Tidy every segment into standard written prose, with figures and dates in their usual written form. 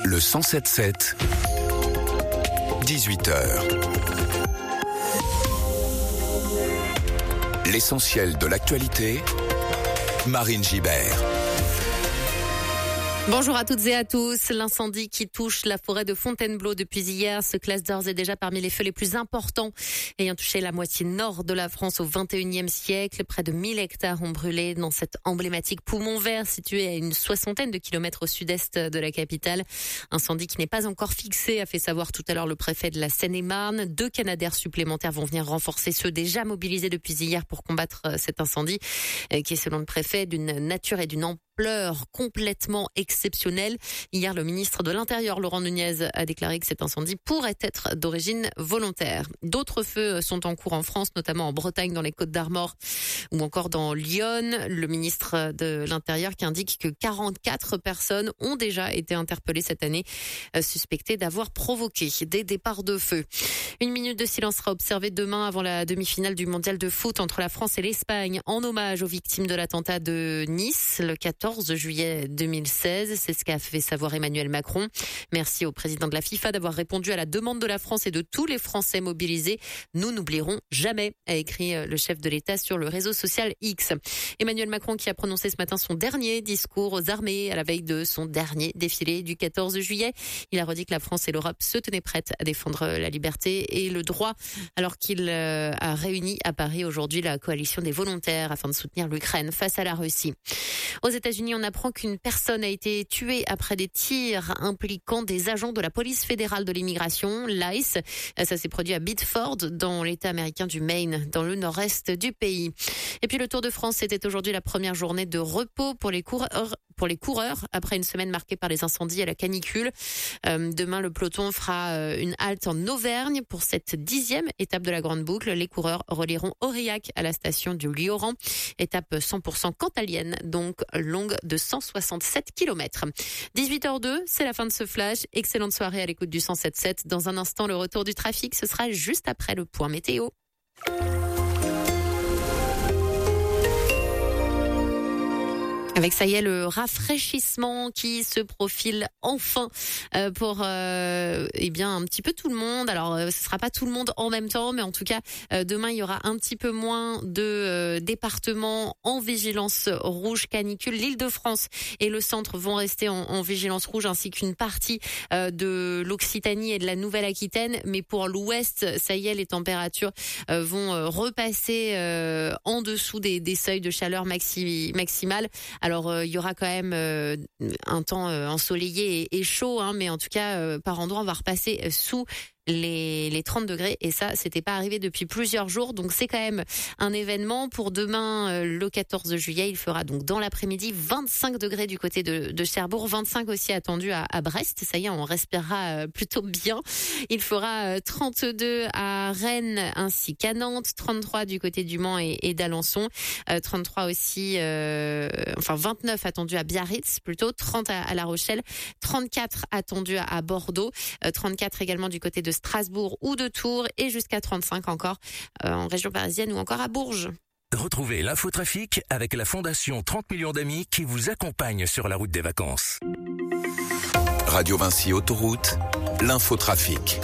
Le 107.7, 18h. L'essentiel de l'actualité, Marine Gibert. Bonjour à toutes et à tous. L'incendie qui touche la forêt de Fontainebleau depuis hier se classe d'ores et déjà parmi les feux les plus importants ayant touché la moitié nord de la France au XXIe siècle. Près de 1000 hectares ont brûlé dans cet emblématique poumon vert situé à une 60aine de kilomètres au sud-est de la capitale. Incendie qui n'est pas encore fixé, a fait savoir tout à l'heure le préfet de la Seine-et-Marne. 2 Canadair supplémentaires vont venir renforcer ceux déjà mobilisés depuis hier pour combattre cet incendie qui est, selon le préfet, d'une nature et d'une ampleur complètement exceptionnelle. Hier, le ministre de l'Intérieur, Laurent Nunez, a déclaré que cet incendie pourrait être d'origine volontaire. D'autres feux sont en cours en France, notamment en Bretagne, dans les Côtes-d'Armor ou encore dans Lyon. Le ministre de l'Intérieur qui indique que 44 personnes ont déjà été interpellées cette année, suspectées d'avoir provoqué des départs de feu. Une minute de silence sera observée demain avant la demi-finale du mondial de foot entre la France et l'Espagne, en hommage aux victimes de l'attentat de Nice, le 14 juillet 2016. C'est ce qu'a fait savoir Emmanuel Macron. Merci au président de la FIFA d'avoir répondu à la demande de la France et de tous les Français mobilisés. Nous n'oublierons jamais, a écrit le chef de l'État sur le réseau social X. Emmanuel Macron qui a prononcé ce matin son dernier discours aux armées à la veille de son dernier défilé du 14 juillet. Il a redit que la France et l'Europe se tenaient prêtes à défendre la liberté et le droit, alors qu'il a réuni à Paris aujourd'hui la coalition des volontaires afin de soutenir l'Ukraine face à la Russie. Aux États-Unis, on apprend qu'une personne a été tuée après des tirs impliquant des agents de la police fédérale de l'immigration, l'ICE. Ça s'est produit à Biddeford, dans l'État américain du Maine, dans le nord-est du pays. Et puis le Tour de France, c'était aujourd'hui la première journée de repos pour les coureurs, après une semaine marquée par les incendies et la canicule. Demain, le peloton fera une halte en Auvergne pour cette 10e étape de la Grande Boucle. Les coureurs relieront Aurillac à la station du Lioran. Étape 100% cantalienne, donc longue de 167 km. 18h02, c'est la fin de ce flash. Excellente soirée à l'écoute du 107.7. Dans un instant, le retour du trafic, ce sera juste après le point météo. Avec ça y est, le rafraîchissement qui se profile enfin pour un petit peu tout le monde. Alors ce sera pas tout le monde en même temps, mais en tout cas demain il y aura un petit peu moins de départements en vigilance rouge canicule. L'Île-de-France et le centre vont rester en vigilance rouge, ainsi qu'une partie de l'Occitanie et de la Nouvelle-Aquitaine. Mais pour l'Ouest, ça y est, les températures vont repasser en dessous des seuils de chaleur maximale. Alors il y aura quand même un temps ensoleillé et chaud, mais en tout cas par endroits on va repasser sous les 30 degrés, et ça c'était pas arrivé depuis plusieurs jours, donc c'est quand même un événement. Pour demain, le 14 juillet, il fera donc dans l'après-midi 25 degrés du côté de Cherbourg, 25 aussi attendu à Brest. Ça y est, on respirera plutôt bien. Il fera 32 à Rennes ainsi qu'à Nantes, 33 du côté du Mans et d'Alençon, 33 aussi, 29 attendu à Biarritz plutôt, 30 à La Rochelle, 34 attendu à Bordeaux, 34 également du côté de Strasbourg ou de Tours, et jusqu'à 35 encore en région parisienne ou encore à Bourges. Retrouvez l'infotrafic avec la Fondation 30 millions d'amis qui vous accompagne sur la route des vacances. Radio Vinci Autoroute, l'infotrafic.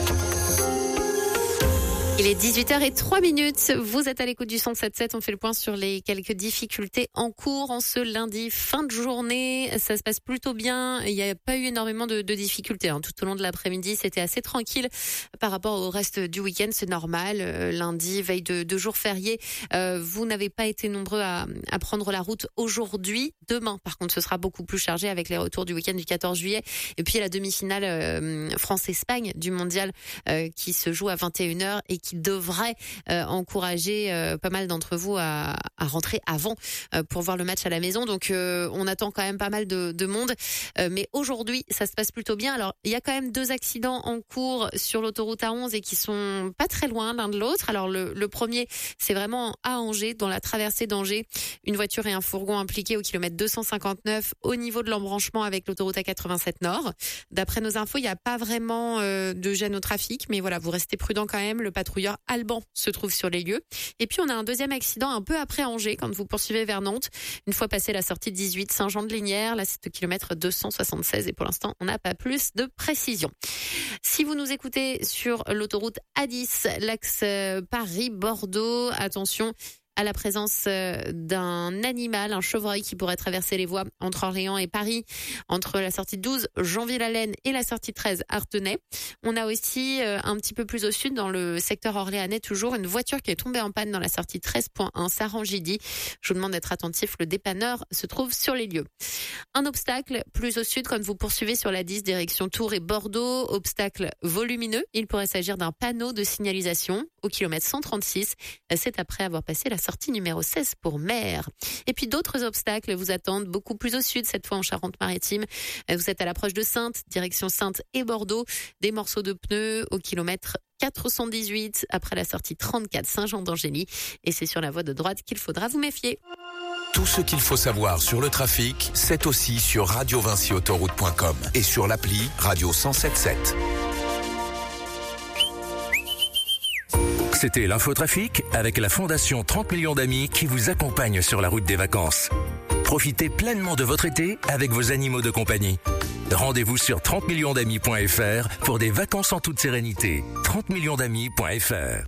Il est 18h03. Vous êtes à l'écoute du 107.7. On fait le point sur les quelques difficultés en cours en ce lundi fin de journée. Ça se passe plutôt bien. Il n'y a pas eu énormément de difficultés. Tout au long de l'après-midi, c'était assez tranquille par rapport au reste du week-end. C'est normal. Lundi, veille de jour férié. Vous n'avez pas été nombreux à prendre la route aujourd'hui. Demain, par contre, ce sera beaucoup plus chargé avec les retours du week-end du 14 juillet. Et puis la demi-finale France-Espagne du mondial qui se joue à 21h et qui devrait encourager pas mal d'entre vous à rentrer avant pour voir le match à la maison. Donc on attend quand même pas mal de monde. Mais aujourd'hui, ça se passe plutôt bien. Alors, il y a quand même 2 accidents en cours sur l'autoroute A11 et qui sont pas très loin l'un de l'autre. Alors le premier, c'est vraiment à Angers, dans la traversée d'Angers. Une voiture et un fourgon impliqués au kilomètre 259 au niveau de l'embranchement avec l'autoroute A87 Nord. D'après nos infos, il n'y a pas vraiment de gêne au trafic, mais voilà, vous restez prudents quand même. Le patrouilleur patrouilleur Alban se trouve sur les lieux. Et puis on a un deuxième accident un peu après Angers quand vous poursuivez vers Nantes. Une fois passé la sortie 18 Saint-Jean-de-Lignières, là c'est au kilomètre 276 et pour l'instant on n'a pas plus de précision. Si vous nous écoutez sur l'autoroute A10, l'axe Paris-Bordeaux, attention à la présence d'un animal, un chevreuil qui pourrait traverser les voies entre Orléans et Paris, entre la sortie 12 Jeanville-Allen et la sortie 13 Artenay. On a aussi un petit peu plus au sud, dans le secteur orléanais, toujours une voiture qui est tombée en panne dans la sortie 13.1 Sarangidy. Je vous demande d'être attentif, le dépanneur se trouve sur les lieux. Un obstacle plus au sud quand vous poursuivez sur la 10 direction Tours et Bordeaux, obstacle volumineux. Il pourrait s'agir d'un panneau de signalisation au kilomètre 136. C'est après avoir passé la sortie numéro 16 pour Mer. Et puis d'autres obstacles vous attendent beaucoup plus au sud, cette fois en Charente-Maritime. Vous êtes à l'approche de Saintes, direction Saintes et Bordeaux. Des morceaux de pneus au kilomètre 418 après la sortie 34 Saint-Jean d'Angély. Et c'est sur la voie de droite qu'il faudra vous méfier. Tout ce qu'il faut savoir sur le trafic, c'est aussi sur radiovinciautoroute.com et sur l'appli Radio 107.7. C'était l'infotrafic avec la Fondation 30 millions d'amis qui vous accompagne sur la route des vacances. Profitez pleinement de votre été avec vos animaux de compagnie. Rendez-vous sur 30millionsdamis.fr pour des vacances en toute sérénité. 30millionsdamis.fr